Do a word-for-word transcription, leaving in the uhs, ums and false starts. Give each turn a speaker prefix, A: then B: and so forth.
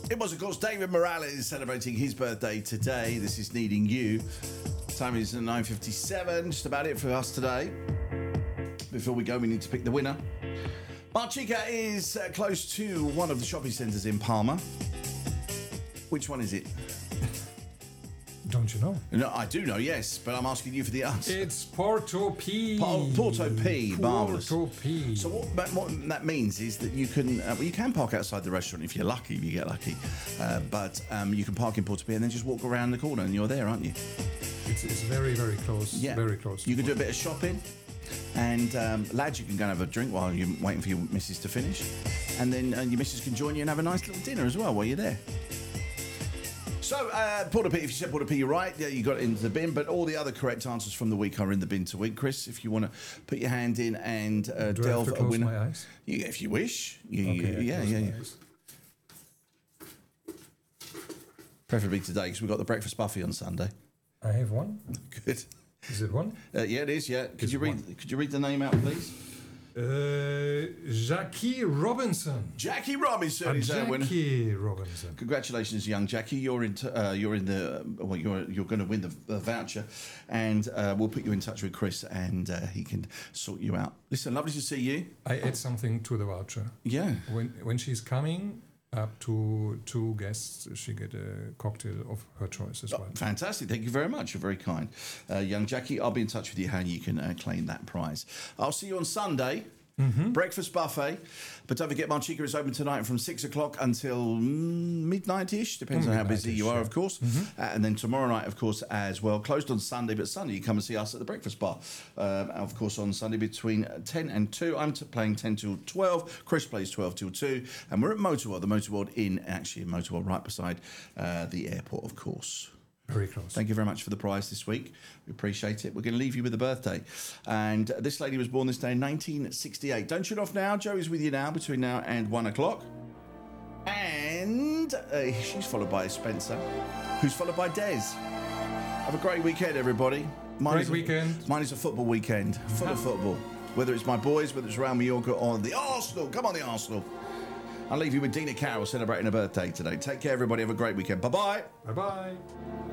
A: It was, of course, David Morales celebrating his birthday today. This is Needing You. Time is nine fifty-seven. Just about it for us today. Before we go, we need to pick the winner. Marchica is uh, close to one of the shopping centres in Palma. Which one is it?
B: Don't you know?
A: No, I do know, yes, but I'm asking you for the answer.
B: It's Porto P.
A: Po- Porto P, marvellous.
B: Porto P.
A: So what that, what that means is that you can uh, well, you can park outside the restaurant if you're lucky, if you get lucky. Uh, but um, you can park in Porto P and then just walk around the corner and you're there, aren't you?
B: It's, it's very, very close.
A: Yeah.
B: Very close.
A: You can do a bit of shopping. And um, lads, you can go and have a drink while you're waiting for your missus to finish. And then uh, your missus can join you and have a nice little dinner as well while you're there. So, uh, Porta P, if you said Porta P, you're right. Yeah, you got it into the bin. But all the other correct answers from the week are in the bin to win. Chris, if you want to put your hand in and uh,
B: do
A: delve
B: I have to
A: a
B: close
A: winner.
B: my eyes?
A: You, if you wish. You,
B: Okay,
A: yeah, yeah, yeah.
B: Eyes.
A: Preferably today because we've got the breakfast buffet on Sunday.
B: I have one.
A: Good.
B: Is it one?
A: Uh, yeah, it is. Yeah. Could
B: It's
A: you read?
B: one.
A: Could you read the name out, please?
B: Uh, Jackie Robinson.
A: Jackie Robinson
B: Uh,
A: is our winner.
B: Jackie Robinson.
A: Congratulations, young Jackie. You're in. T- uh, you're in the. Well, you're you're going to win the, the voucher, and uh, we'll put you in touch with Chris, and uh, he can sort you out. Listen, lovely to see you.
B: I add something to the voucher.
A: Yeah.
B: When when she's coming up to two guests, she get a cocktail of her choice as well.
A: Fantastic. Thank you very much. You're very kind. Uh, young Jackie, I'll be in touch with you how you can uh, claim that prize. I'll see you on Sunday. Mm-hmm. Breakfast buffet. But don't forget, Marchica is open tonight from six o'clock until mm, midnight-ish. Depends
B: Mm,
A: on how busy you are,
B: midnight-ish,
A: of course.
B: Mm-hmm.
A: Uh, and then tomorrow night, of course, as well. Closed on Sunday, but Sunday you come and see us at the breakfast bar. Um, of course, on Sunday between ten and two. I'm t- playing ten till twelve. Chris plays twelve till two. And we're at Motor World, the Motor World in, actually, in Motor World, right beside uh, the airport, of course.
B: Very close.
A: Thank you very much for the prize this week. We appreciate it. We're going to leave you with a birthday. And this lady was born this day in nineteen sixty-eight. Don't shut off now. Joey's with you now between now and one o'clock. And uh, she's followed by Spencer, who's followed by Des. Have a great weekend, everybody. Mine
B: Great
A: is a,
B: weekend.
A: Mine is a football weekend, full of football. Whether it's my boys, whether it's Real Mallorca or the Arsenal. Come on, the Arsenal. I'll leave you with Dina Carroll celebrating her birthday today. Take care, everybody. Have a great weekend. Bye-bye.
B: Bye-bye.